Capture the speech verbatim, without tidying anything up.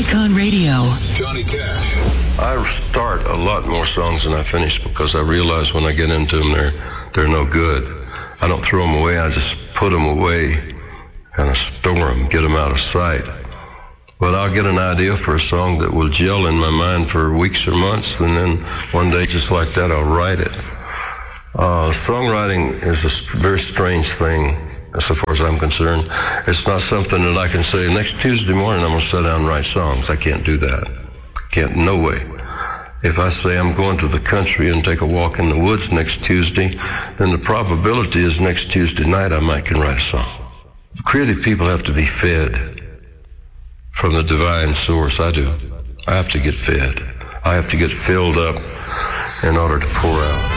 Icon Radio. Johnny Cash. I start a lot more songs than I finish because I realize when I get into them, they're, they're no good. I don't throw them away. I just put them away, kind of store them, get them out of sight. But I'll get an idea for a song that will gel in my mind for weeks or months, and then one day, just like that, I'll write it. Uh, songwriting is a very strange thing, as far as I'm concerned. It's not something that I can say, next Tuesday morning I'm going to sit down and write songs. I can't do that. Can't, no way. If I say I'm going to the country and take a walk in the woods next Tuesday, then the probability is next Tuesday night I might can write a song. Creative people have to be fed from the divine source. I do. I have to get fed. I have to get filled up in order to pour out.